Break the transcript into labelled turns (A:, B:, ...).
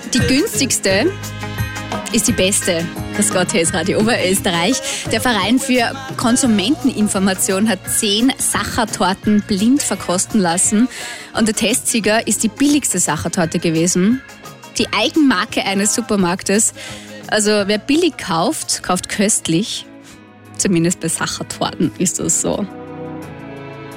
A: Die günstigste ist die beste. Grüß Gott, hier ist Radio Oberösterreich. Der Verein für Konsumenteninformation hat 10 Sachertorten blind verkosten lassen. Und der Testsieger ist die billigste Sachertorte gewesen. Die Eigenmarke eines Supermarktes. Also wer billig kauft, kauft köstlich. Zumindest bei Sachertorten ist das so.